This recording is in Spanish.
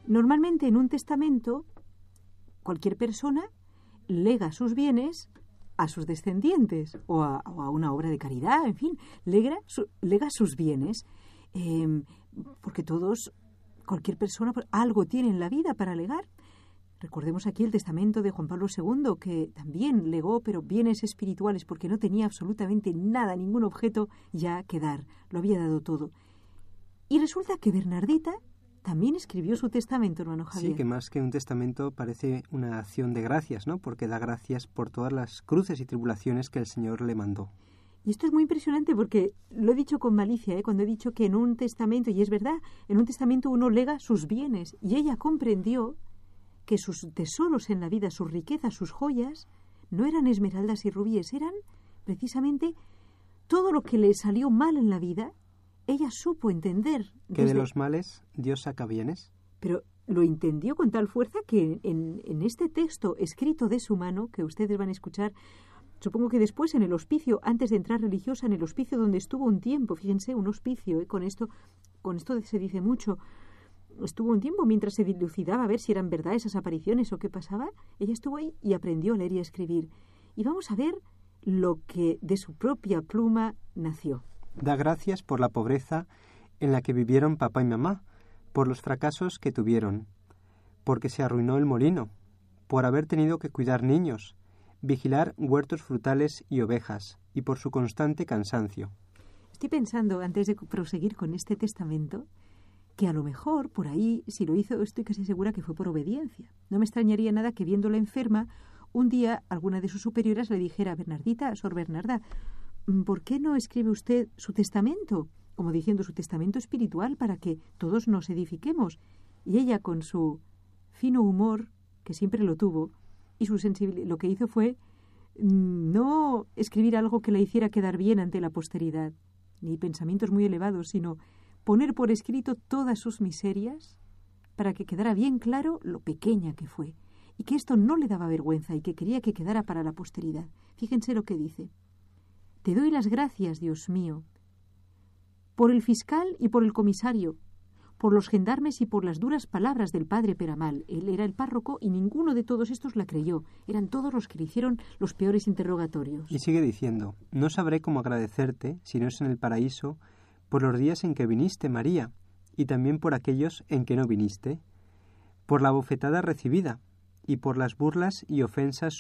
Normalmente en un testamento cualquier persona lega sus bienes a sus descendientes o a una obra de caridad, en fin, lega sus bienes, porque cualquier persona algo tiene en la vida para legar. Recordemos aquí el testamento de Juan Pablo II, que también legó, pero bienes espirituales, porque no tenía absolutamente nada, ningún objeto ya que dar, lo había dado todo. Y resulta que Bernardita también escribió su testamento, hermano Javier. Sí, que más que un testamento parece una acción de gracias, ¿no? Porque da gracias por todas las cruces y tribulaciones que el Señor le mandó. Y esto es muy impresionante porque lo he dicho con malicia, cuando he dicho que en un testamento, y es verdad, en un testamento uno lega sus bienes, y ella comprendió que sus tesoros en la vida, sus riquezas, sus joyas, no eran esmeraldas y rubíes, eran precisamente todo lo que le salió mal en la vida. Ella supo entender. Que de los males Dios saca bienes. Pero lo entendió con tal fuerza que en este texto escrito de su mano, que ustedes van a escuchar, supongo que después en el hospicio, antes de entrar religiosa, en el hospicio donde estuvo un tiempo, fíjense, un hospicio, con esto se dice mucho, estuvo un tiempo mientras se dilucidaba a ver si eran verdad esas apariciones o qué pasaba. Ella estuvo ahí y aprendió a leer y a escribir. Y vamos a ver lo que de su propia pluma nació. Da gracias por la pobreza en la que vivieron papá y mamá, por los fracasos que tuvieron, porque se arruinó el molino, por haber tenido que cuidar niños, vigilar huertos frutales y ovejas, y por su constante cansancio. Estoy pensando, antes de proseguir con este testamento, que a lo mejor por ahí, si lo hizo, estoy casi segura que fue por obediencia. No me extrañaría nada que viéndola enferma, un día alguna de sus superiores le dijera a Bernardita, Sor Bernarda, ¿por qué no escribe usted su testamento? Como diciendo su testamento espiritual para que todos nos edifiquemos. Y ella, con su fino humor, que siempre lo tuvo, y su sensibilidad, lo que hizo fue no escribir algo que la hiciera quedar bien ante la posteridad, ni pensamientos muy elevados, sino poner por escrito todas sus miserias para que quedara bien claro lo pequeña que fue, y que esto no le daba vergüenza y que quería que quedara para la posteridad. Fíjense lo que dice. Te doy las gracias, Dios mío, por el fiscal y por el comisario, por los gendarmes y por las duras palabras del padre Peramal. Él era el párroco y ninguno de todos estos la creyó. Eran todos los que le hicieron los peores interrogatorios. Y sigue diciendo, no sabré cómo agradecerte, si no es en el paraíso, por los días en que viniste, María, y también por aquellos en que no viniste, por la bofetada recibida, y por las burlas y ofensas